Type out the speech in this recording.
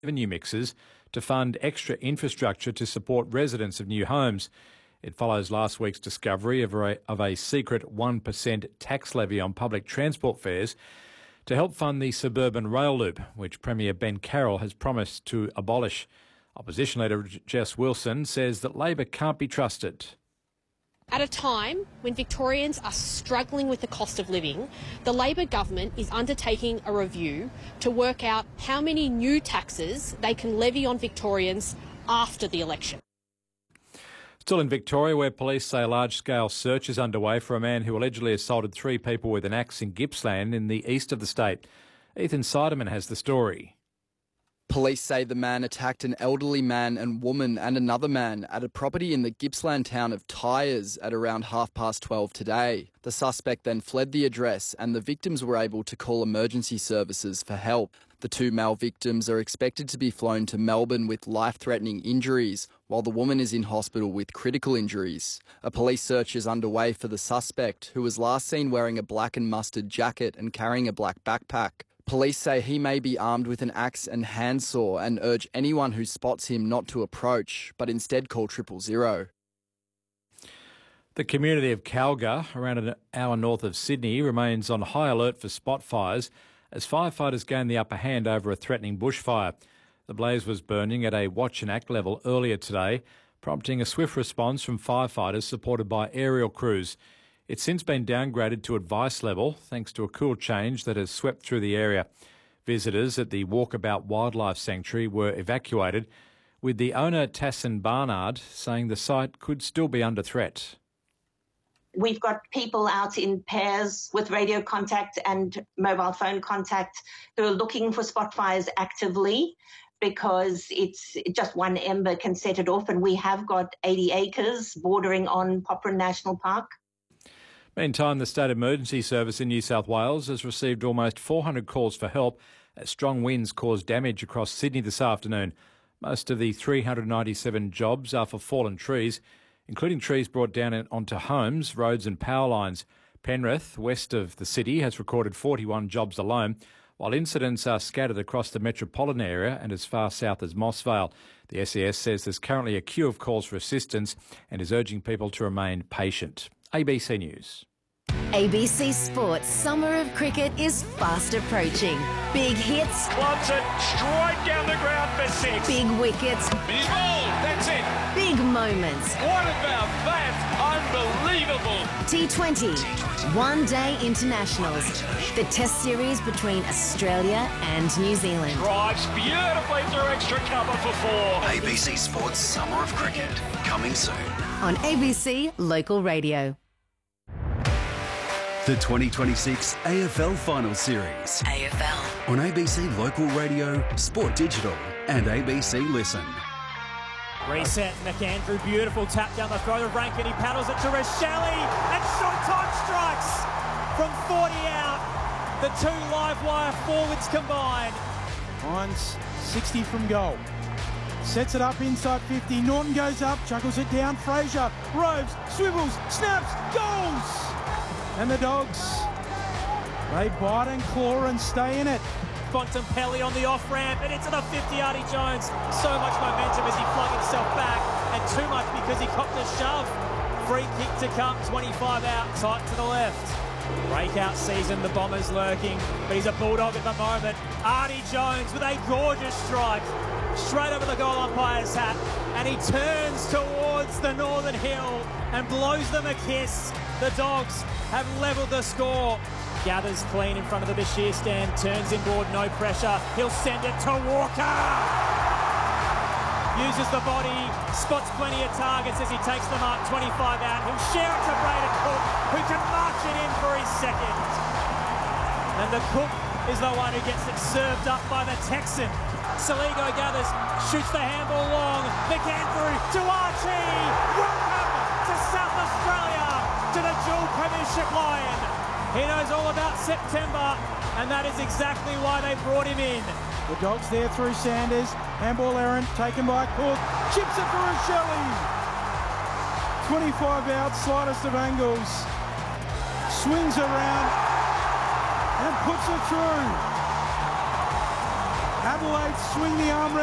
revenue mixes to fund extra infrastructure to support residents of new homes. It follows last week's discovery of a secret 1% tax levy on public transport fares to help fund the suburban rail loop, which Premier Ben Carroll has promised to abolish. Opposition leader Jess Wilson says that Labor can't be trusted. At a time when Victorians are struggling with the cost of living, the Labor government is undertaking a review to work out how many new taxes they can levy on Victorians after the election. Still in Victoria, where police say a large-scale search is underway for a man who allegedly assaulted 3 people with an axe in Gippsland in the east of the state. Ethan Seidemann has the story. Police say the man attacked an elderly man and woman and another man at a property in the Gippsland town of Tyers at around 12:30 today. The suspect then fled the address and the victims were able to call emergency services for help. The 2 male victims are expected to be flown to Melbourne with life-threatening injuries, while the woman is in hospital with critical injuries. A police search is underway for the suspect, who was last seen wearing a black and mustard jacket and carrying a black backpack. Police say he may be armed with an axe and handsaw and urge anyone who spots him not to approach, but instead call 000. The community of Calgar, around an hour north of Sydney, remains on high alert for spot fires as firefighters gain the upper hand over a threatening bushfire. The blaze was burning at a watch and act level earlier today, prompting a swift response from firefighters supported by aerial crews. It's since been downgraded to advice level thanks to a cool change that has swept through the area. Visitors at the Walkabout Wildlife Sanctuary were evacuated, with the owner Tassin Barnard saying the site could still be under threat. We've got people out in pairs with radio contact and mobile phone contact who are looking for spot fires actively, because it's just one ember can set it off, and we have got 80 acres bordering on Poplar National Park. Meantime, the State Emergency Service in New South Wales has received almost 400 calls for help as strong winds caused damage across Sydney this afternoon. Most of the 397 jobs are for fallen trees, including trees brought down onto homes, roads and power lines. Penrith, west of the city, has recorded 41 jobs alone, while incidents are scattered across the metropolitan area and as far south as Mossvale. The SES says there's currently a queue of calls for assistance and is urging people to remain patient. ABC News. ABC Sports Summer of Cricket is fast approaching. Big hits. Clubs it straight down the ground for 6. Big wickets. He's bowled. That's it. Big moments. What about that? Unbelievable. T20. One-day internationals. The Test series between Australia and New Zealand. Drives beautifully through extra cover for 4. ABC Sports Summer of Cricket. Coming soon. On ABC Local Radio. The 2026 AFL Final Series. AFL. On ABC Local Radio, Sport Digital and ABC Listen. Reset, McAndrew, beautiful tap down the throat of Rankin. He paddles it to Rachele and short time strikes from 40 out. The 2 live wire forwards combined. Hines 60 from goal. Sets it up inside 50. Norton goes up, chuckles it down. Fraser, Robes, swivels, snaps, goals! And the Dogs, they bite and claw and stay in it. Bontempelli on the off-ramp and into the 50, Artie Jones. So much momentum as he flung himself back, and too much because he copped a shove. Free kick to come, 25 out, tight to the left. Breakout season, the Bombers lurking, but he's a Bulldog at the moment. Artie Jones with a gorgeous strike, straight over the goal umpire's hat, and he turns towards the Northern Hill and blows them a kiss. The Dogs have levelled the score. Gathers clean in front of the Bashir stand, turns inboard, no pressure. He'll send it to Walker. Uses the body, spots plenty of targets as he takes them up, 25 out. He'll share it to Braden Cook, who can march it in for his second. And the Cook is the one who gets it served up by the Texan. Saligo gathers, shoots the handball long. McAndrew to Archie. Welcome to South Australia, to the dual premiership Lion. He knows all about September, and that is exactly why they brought him in. The Dogs there through Sanders. Handball errant, taken by Cook. Chips it for Shelley. 25 out, slightest of angles. Swings around and puts it through. Double eight, swing the arm.